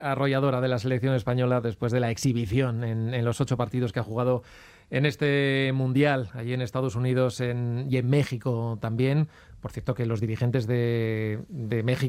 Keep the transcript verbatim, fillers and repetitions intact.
arrolladora de la selección española después de la exhibición en, en los ocho partidos que ha jugado en este Mundial, allí en Estados Unidos en, y en México también. Por cierto, que los dirigentes de, de México